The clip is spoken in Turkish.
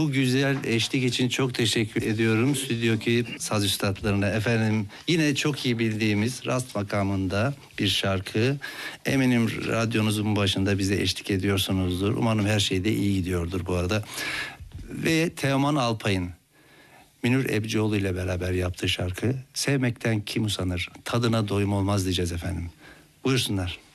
Bu güzel eşlik için çok teşekkür ediyorum. Stüdyodaki saz üstadlarına efendim. Yine çok iyi bildiğimiz Rast makamında bir şarkı. Eminim radyonuzun başında bize eşlik ediyorsunuzdur. Umarım her şey de iyi gidiyordur bu arada. Ve Teoman Alpay'ın Münir Ebcioğlu ile beraber yaptığı şarkı Sevmekten Kim Usanır, Tadına Doyum Olmaz diyeceğiz efendim. Buyursunlar.